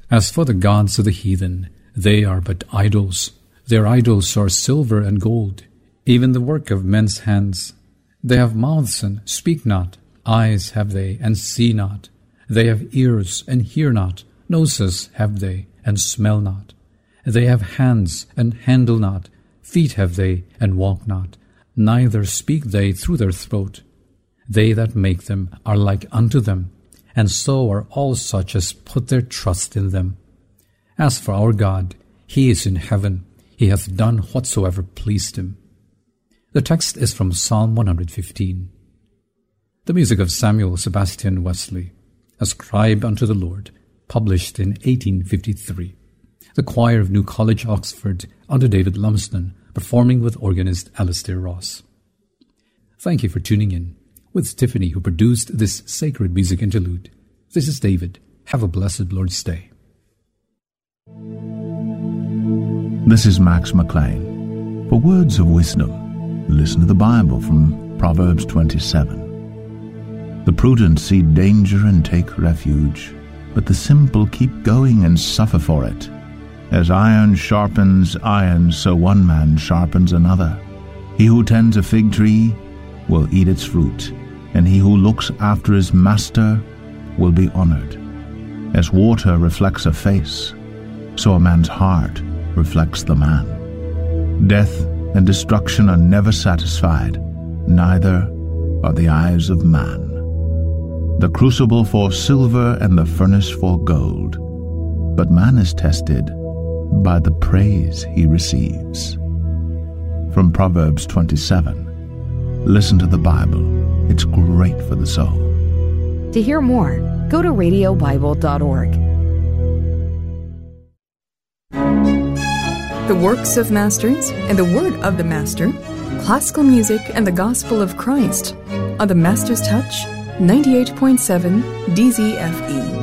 As for the gods of the heathen, they are but idols. Their idols are silver and gold, even the work of men's hands. They have mouths and speak not, eyes have they and see not. They have ears and hear not, noses have they and smell not. They have hands and handle not, feet have they and walk not, neither speak they through their throat. They that make them are like unto them, and so are all such as put their trust in them. As for our God, he is in heaven, he hath done whatsoever pleased him. The text is from Psalm 115. The music of Samuel Sebastian Wesley, ascribed unto the Lord, published in 1853. The choir of New College, Oxford, under David Lumsden, performing with organist Alistair Ross. Thank you for tuning in. With Tiffany, who produced this sacred music interlude, this is David. Have a blessed Lord's Day. This is Max McLean. For words of wisdom, listen to the Bible from Proverbs 27. The prudent see danger and take refuge, but the simple keep going and suffer for it. As iron sharpens iron, so one man sharpens another. He who tends a fig tree will eat its fruit, and he who looks after his master will be honored. As water reflects a face, so a man's heart reflects the man. Death and destruction are never satisfied, neither are the eyes of man. The crucible for silver and the furnace for gold, but man is tested by the praise he receives. From Proverbs 27. Listen to the Bible. It's great for the soul. To hear more, go to radiobible.org. The works of masters and the word of the master, classical music and the gospel of Christ on the Master's Touch 98.7 DZFE.